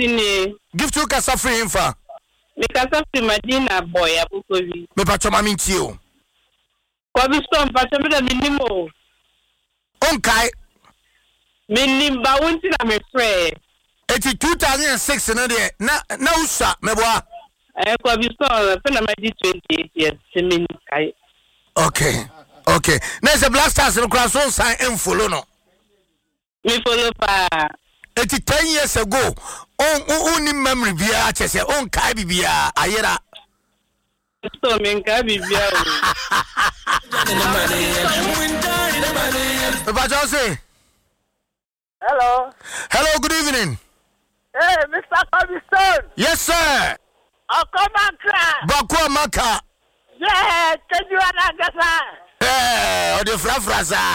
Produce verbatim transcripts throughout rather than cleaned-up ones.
Fini. Gift you kasa free infa. Me kasa free Madina boy abukovi. Me pacho mami ntio. Kwa bisto mpacho me da minimo. Onkai. Minimba wunti na me frɛ. Eti two thousand six na de na na usa meboa. Eh kwa bisto fe na ma di twenty-eight years semin kai. Okay. Okay. Na se Black Stars no kra so sign in follow no. Me follow pa. Eti ten years ago, on on ni memory bia che se on kai bibia ayera. So men ka bibia o. Papa Jose. Hello. Hello, good evening. Hey, Mister Comiston. Yes, sir. Okomaka. Bakwa Maka. Yeah, can you understand? Eh, o de fra fra sa.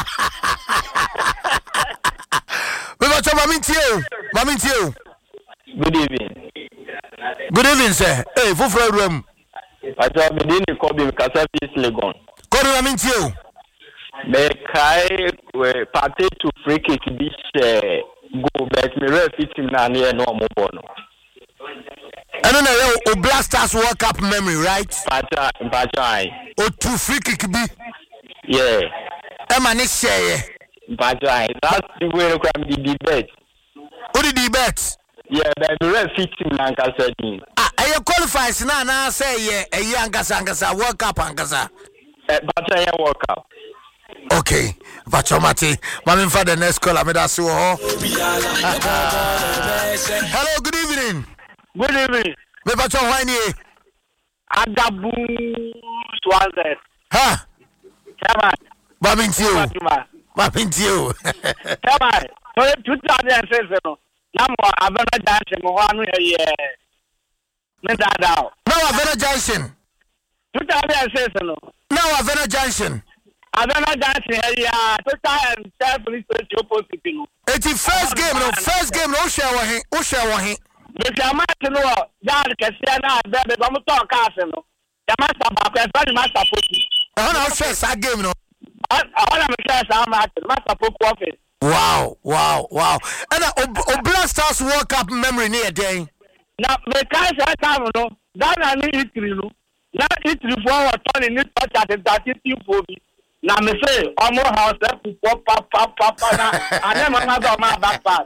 We got mami ntio. Mami ntio. Good evening. Good evening, sir. Hey, for fra room. Ajo me dey call me Kasa Peace Legon. Ko do mami ntio. Me kai we party to free kick this uh, go but me ref it na near no mo bono. I don't know o Black Stars World Cup memory, right? Pacha pacha ai. O two free kick bi. Yeah. E ma ne share. Pacha ai. That's the way we can the debate. O the debate. Yeah, but me ref it na Kasa din. Ah, e qualifies na na say ye e ankasa ankasa World Cup ankasa. Eh pacha ya World Cup. Okay, Vachomati. Mami for the next call. I'm at Hello, good evening. Good evening. Me Vacho Wani. Adabu Swansea. Ha? Come on. Babintio. Babintio. Come on. So two thousand six no. Now I'm gonna dance mo hanu ye. Me dadao. Now Avena Junction. two thousand six no. Now Avena Junction. Avena Junction area. Total and self police station opposite no. It's the first game no. First game no share wa hin. O share wa hin. The Jamaica no. Dad kesi na be be mo talk cast no. Jamaica ba ko e master poti. I want to share that game no. I want to share some master poti office. Wow, wow, wow. And a Black Stars World Cup memory near day. Now, the guys are coming, no, that I need it, no. Now, it's for turning it touch at the thirty for me. Now, me say, almost house, that pop, pop, pop, pop, and then my mother, my back pass.